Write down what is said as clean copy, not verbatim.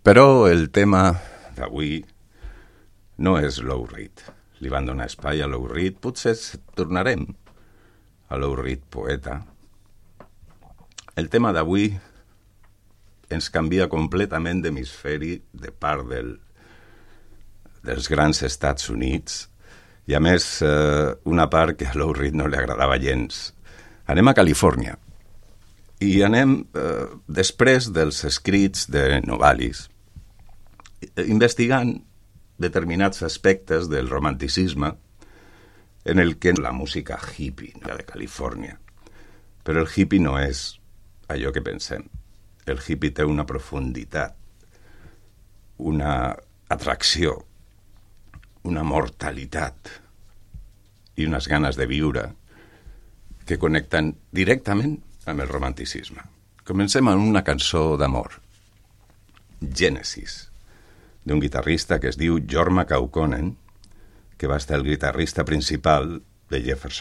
Però el tema d'avui no és Lou Reed. Li van donar espai a Lou Reed. Potser tornarem a Lou Reed poeta. El tema d'avui ens canvia completament d'hemisferi de part dels grans Estats Units i, a més, una part que a Lou Reed no li agradava gens. Anem a Califòrnia i anem, després dels escrits de Novalis, investigant determinats aspectes del romanticisme en el que la música hippie de Califòrnia. Però el hippie no és allò que pensem. El hippie té una profunditat, una atracció, una mortalitat i unes ganes de viure que connecten directament amb el romanticisme. Comencem amb una cançó d'amor, Genesis, d'un guitarrista que es diu Jorma Kaukonen, que va ser el guitarrista principal de Jefferson